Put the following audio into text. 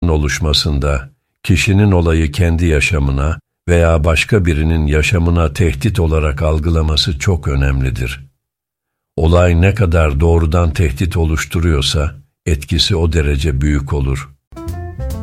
oluşmasında, kişinin olayı kendi yaşamına veya başka birinin yaşamına tehdit olarak algılaması çok önemlidir. Olay ne kadar doğrudan tehdit oluşturuyorsa, etkisi o derece büyük olur.